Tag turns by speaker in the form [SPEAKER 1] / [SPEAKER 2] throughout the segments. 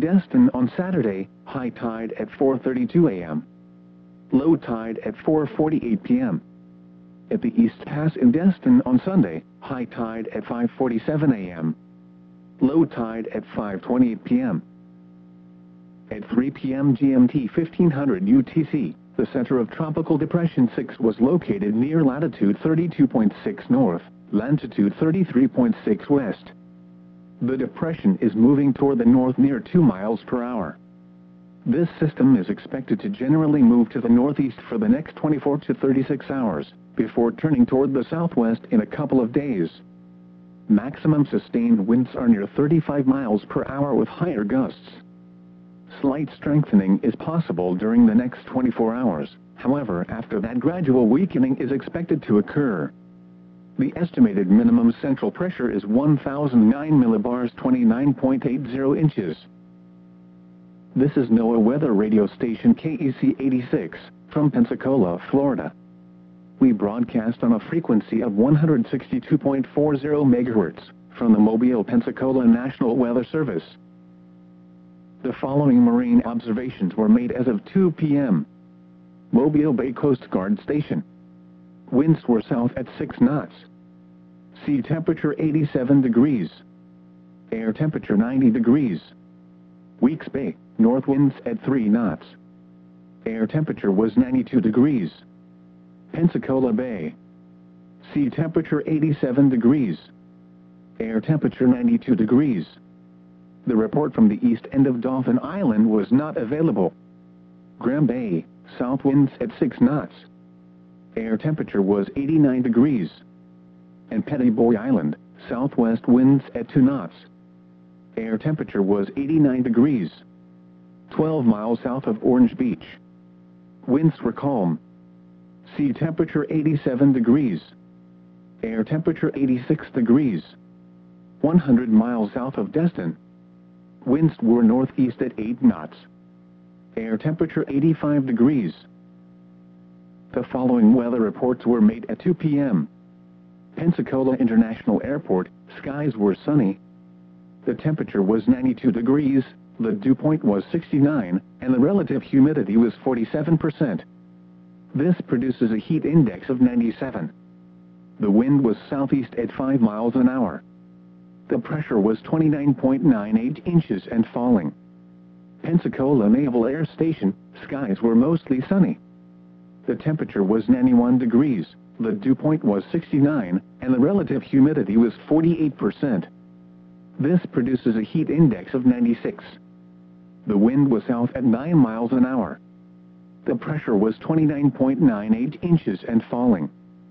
[SPEAKER 1] Destin on Saturday, high tide at 4:32 a.m. Low tide at 4:48 p.m. At the East Pass in Destin on Sunday, high tide at 5:47 a.m. Low tide at 5:28 p.m. At 3 p.m. GMT 1500 UTC, the center of Tropical Depression 6 was located near latitude 32.6 north, longitude 33.6 west. The depression is moving toward the north near 2 miles per hour. This system is expected to generally move to the northeast for the next 24 to 36 hours, before turning toward the southwest in a couple of days. Maximum sustained winds are near 35 miles per hour with higher gusts. Slight strengthening is possible during the next 24 hours, however, after that gradual weakening is expected to occur. The estimated minimum central pressure is 1,009 millibars 29.80 inches. This is NOAA weather radio station KEC 86, from Pensacola, Florida. We broadcast on a frequency of 162.40 MHz, from the Mobile, Pensacola National Weather Service. The following marine observations were made as of 2 p.m. Mobile Bay Coast Guard Station. Winds were south at 6 knots. Sea temperature 87 degrees. Air temperature 90 degrees. Weeks Bay, north winds at 3 knots. Air temperature was 92 degrees. Pensacola Bay. Sea temperature 87 degrees. Air temperature 92 degrees. The report from the east end of Dauphin Island was not available. Graham Bay, south winds at 6 knots. Air temperature was 89 degrees. And Petty Boy Island, southwest winds at 2 knots. Air temperature was 89 degrees. 12 miles south of Orange Beach. Winds were calm. Sea temperature 87 degrees. Air temperature 86 degrees. 100 miles south of Destin. Winds were northeast at 8 knots. Air temperature 85 degrees. The following weather reports were made at 2 p.m. Pensacola International Airport, skies were sunny. The temperature was 92 degrees, the dew point was 69, and the relative humidity was 47%. This produces a heat index of 97. The wind was southeast at 5 miles an hour. The pressure was 29.98 inches and falling. Pensacola Naval Air Station, skies were mostly sunny. The temperature was 91 degrees, the dew point was 69, and the relative humidity was 48%. This produces a heat index of 96. The wind was south at 9 miles an hour. The pressure was 29.98 inches and falling.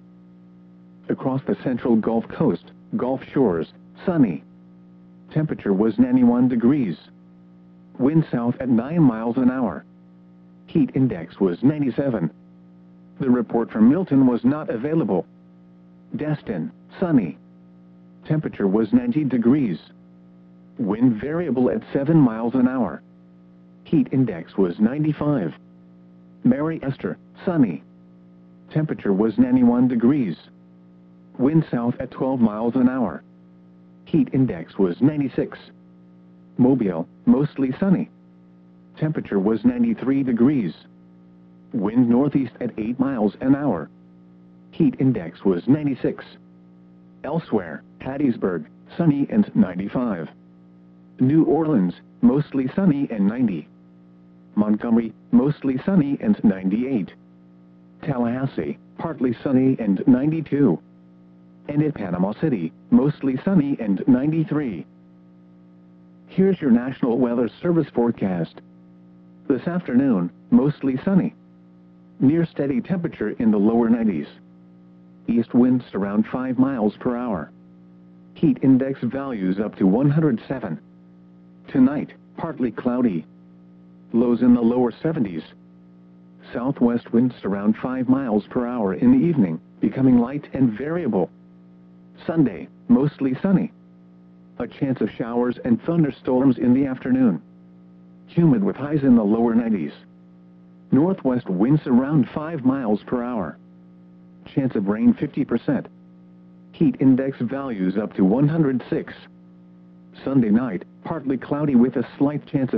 [SPEAKER 1] Across the central Gulf Coast, Gulf Shores, sunny. Temperature was 91 degrees. Wind south at 9 miles an hour. Heat index was 97. The report from Milton was not available. Destin, sunny. Temperature was 90 degrees. Wind variable at 7 miles an hour. Heat index was 95. Mary Esther, sunny. Temperature was 91 degrees. Wind south at 12 miles an hour. Heat index was 96. Mobile, mostly sunny. Temperature was 93 degrees. Wind northeast at 8 miles an hour. Heat index was 96. Elsewhere, Hattiesburg, sunny and 95. New Orleans, mostly sunny and 90. Montgomery, mostly sunny and 98. Tallahassee, partly sunny and 92. And at Panama City, mostly sunny and 93. Here's your National Weather Service forecast. This afternoon, mostly sunny. Near steady temperature in the lower 90s. East winds around 5 miles per hour. Heat index values up to 107. Tonight, partly cloudy. Lows in the lower 70s. Southwest winds around 5 miles per hour in the evening, becoming light and variable. Sunday, mostly sunny. A chance of showers and thunderstorms in the afternoon. Humid with highs in the lower 90s. Northwest winds around 5 miles per hour. Chance of rain 50%. Heat index values up to 106. Sunday night, partly cloudy with a slight chance of